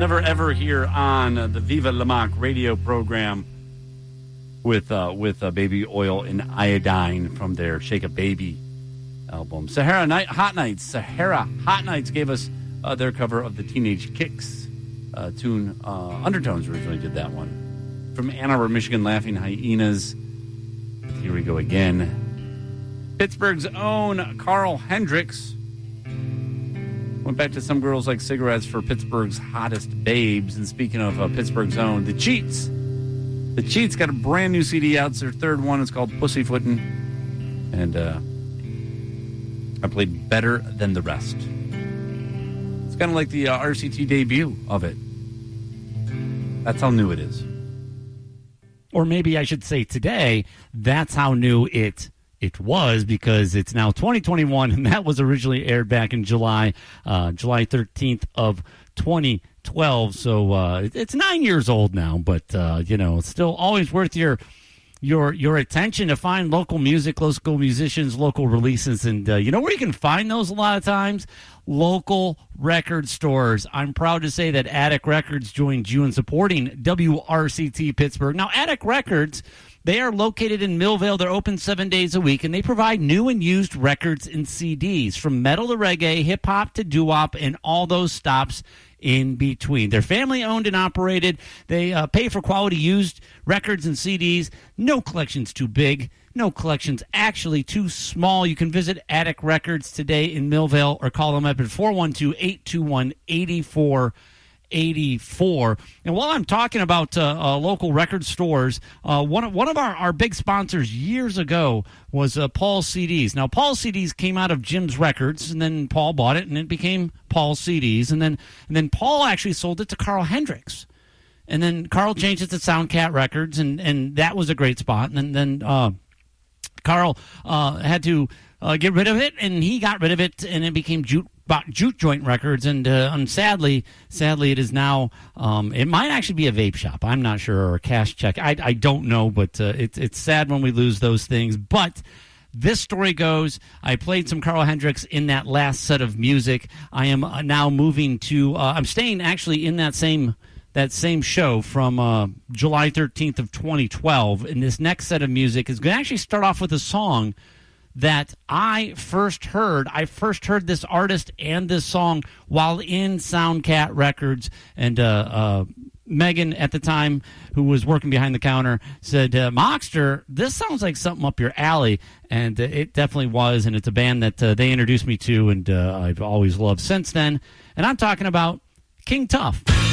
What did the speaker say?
never ever here on the Viva La Mock radio program with Baby Oil and Iodine from their Shake a Baby album. Sahara Hot Nights gave us their cover of the Teenage Kicks tune. Undertones originally did that one. From Ann Arbor, Michigan, Laughing Hyenas. Here we go again. Pittsburgh's own Carl Hendricks went back to Some Girls Like Cigarettes for Pittsburgh's hottest babes. And speaking of Pittsburgh's own, The Cheats. The Cheats got a brand new CD out. It's their third one. It's called Pussyfootin'. And I played Better Than the Rest. It's kind of like the RCT debut of it. That's how new it is. Or maybe I should say today, that's how new it was, because it's now 2021, and that was originally aired back in July 13th of 2012. So it's 9 years old now, but it's still always worth your attention to find local music, local musicians, local releases, and you know where you can find those a lot of times? Local record stores. I'm proud to say that Attic Records joined you in supporting WRCT Pittsburgh. Now, Attic Records, they are located in Millvale. They're open 7 days a week, and they provide new and used records and CDs, from metal to reggae, hip-hop to doo-wop, and all those stops in between. They're family-owned and operated. They pay for quality used records and CDs. No collection's too big. No collection's actually too small. You can visit Attic Records today in Millvale or call them up at 412-821-8484. And while I'm talking about local record stores, one of our big sponsors years ago was Paul CDs. Now, Paul CDs came out of Jim's Records, and then Paul bought it, and it became Paul CDs. And then Paul actually sold it to Carl Hendricks. And then Carl changed it to Soundcat Records, and that was a great spot. And then Carl had to get rid of it, and he got rid of it, and it became Jute Joint Records, and sadly, it is now. It might actually be a vape shop. I'm not sure, or a cash check. I don't know, but it's sad when we lose those things. But this story goes, I played some Carl Hendricks in that last set of music. I am now moving to. I'm staying actually in that same show from July 13th of 2012. And this next set of music is going to actually start off with a song that I first heard. I first heard this artist and this song while in Soundcat Records. And Megan, at the time, who was working behind the counter, said, Mockster, this sounds like something up your alley. And it definitely was. And it's a band that they introduced me to, and I've always loved since then. And I'm talking about King Tuff.